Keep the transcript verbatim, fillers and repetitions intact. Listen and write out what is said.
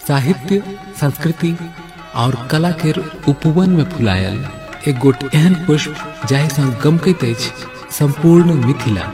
साहित्य, संस्कृति और कला के उपवन में फुलायल एक गोट एहन पुष्प जाहि सँ गमकैत अछि संपूर्ण मिथिला।